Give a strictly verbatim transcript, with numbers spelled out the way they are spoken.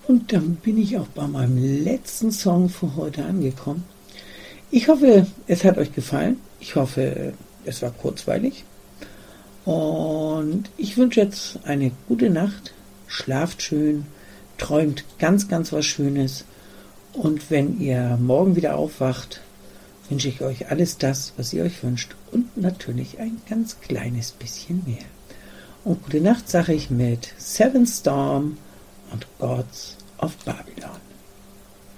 Und dann bin ich auch bei meinem letzten Song für heute angekommen. Ich hoffe, es hat euch gefallen. Ich hoffe, es war kurzweilig. Und ich wünsche jetzt eine gute Nacht. Schlaft schön, träumt ganz, ganz was Schönes. Und wenn ihr morgen wieder aufwacht, wünsche ich euch alles das, was ihr euch wünscht. Und natürlich ein ganz kleines bisschen mehr. Und gute Nacht sage ich mit Seven Storm und Gods of Babylon.